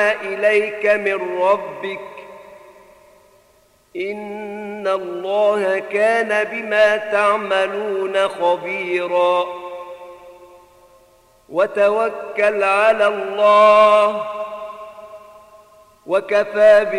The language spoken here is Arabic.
إليك من ربك إن الله كان بما تعملون خبيرا وتوكل على الله وكفى